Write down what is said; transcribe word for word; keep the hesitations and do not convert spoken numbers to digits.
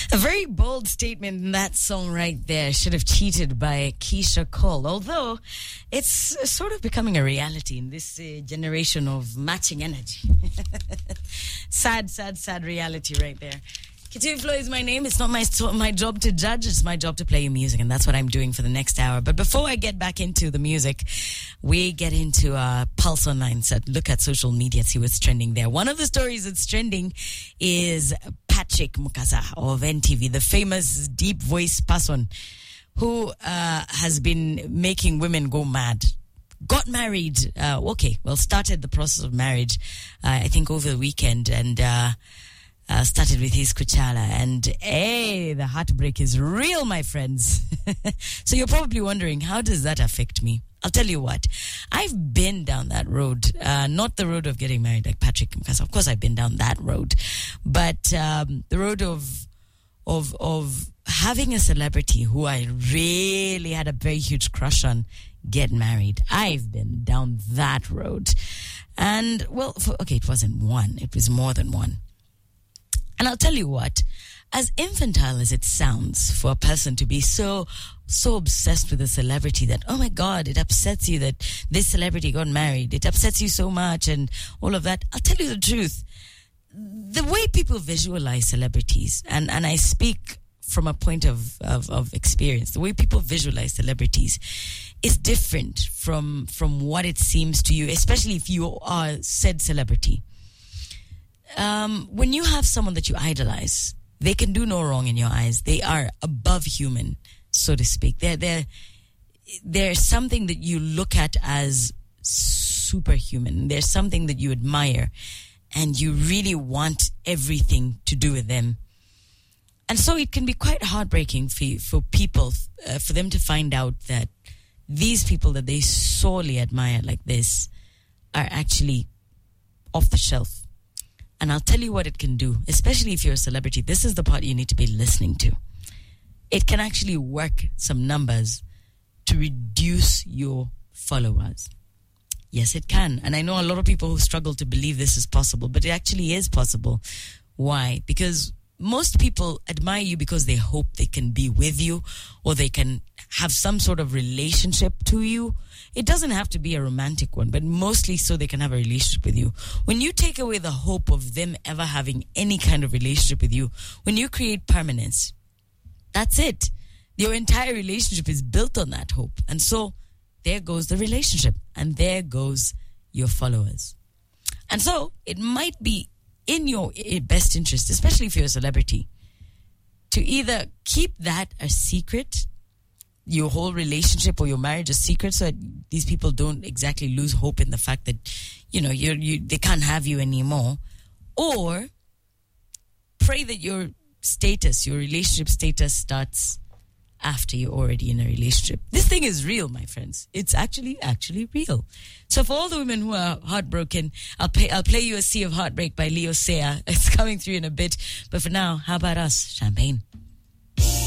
A very bold statement in that song right there. Should have cheated by Keisha Cole. Although it's sort of becoming a reality in this uh, generation of matching energy. sad, sad, sad reality right there. Kitty Flo is my name. It's not my my job to judge. It's my job to play you music, and that's what I'm doing for the next hour. But before I get back into the music, we get into uh, Pulse Online. So look at social media, see what's trending there. One of the stories that's trending is Patrick Mukasa of N T V, the famous deep voice person who uh, has been making women go mad. Got married. Uh, okay, well, started the process of marriage, uh, I think, over the weekend, and uh, Uh, started with his Kuchala, and hey, the heartbreak is real, my friends. So you're probably wondering, how does that affect me? I'll tell you what, I've been down that road, uh, not the road of getting married like Patrick, because of course I've been down that road, but um, the road of of of having a celebrity who I really had a very huge crush on get married. I've been down that road, and well, for, okay, it wasn't one; it was more than one. And I'll tell you what, as infantile as it sounds for a person to be so, so obsessed with a celebrity that, oh my God, it upsets you that this celebrity got married. It upsets you so much and all of that. I'll tell you the truth. The way people visualize celebrities, and, and I speak from a point of, of, of experience, the way people visualize celebrities is different from, from what it seems to you, especially if you are said celebrity. Um, when you have someone that you idolize, they can do no wrong in your eyes. They are above human, so to speak. They're, they're, they're something that you look at as superhuman. They're something that you admire, and you really want everything to do with them. And so it can be quite heartbreaking for, for people, uh, for them to find out that these people that they sorely admire like this are actually off the shelf. And I'll tell you what it can do, especially if you're a celebrity. This is the part you need to be listening to. It can actually work some numbers to reduce your followers. Yes, it can. And I know a lot of people who struggle to believe this is possible, but it actually is possible. Why? Because most people admire you because they hope they can be with you, or they can have some sort of relationship to you. It doesn't have to be a romantic one, but mostly so they can have a relationship with you. When you take away the hope of them ever having any kind of relationship with you, when you create permanence, that's it. Your entire relationship is built on that hope. And so there goes the relationship, and there goes your followers. And so it might be in your best interest, especially if you're a celebrity, to either keep that a secret, your whole relationship or your marriage a secret, so that these people don't exactly lose hope in the fact that, you know, you're, you they can't have you anymore, or pray that your status, your relationship status starts after you're already in a relationship. This thing is real, my friends. It's actually, actually real. So for all the women who are heartbroken, I'll play, I'll play you A Sea of Heartbreak by Leo Sayer. It's coming through in a bit. But for now, how about us? Champagne.